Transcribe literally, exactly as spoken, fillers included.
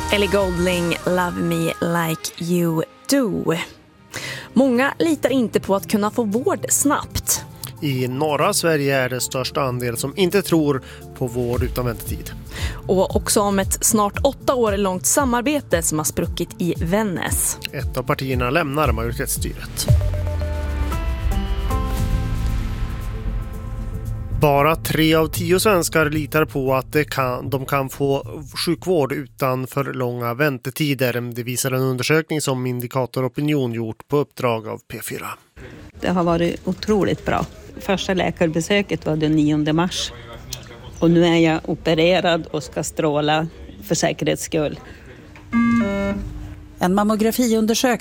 Ellie Goulding, Love Me Like You Do. Många litar inte på att kunna få vård snabbt. I norra Sverige är det största andel som inte tror på vård utan väntetid. Och också om ett snart åtta år långt samarbete som har spruckit i Vännäs. Ett av partierna lämnar majoritetsstyret. Bara tre av tio svenskar litar på att de kan, de kan få sjukvård utan för långa väntetider. Det visar en undersökning som Indikator Opinion gjort på uppdrag av P fyra. Det har varit otroligt bra. Första läkarbesöket var den nionde mars. Och nu är jag opererad och ska stråla för säkerhets skull. En mammografiundersökning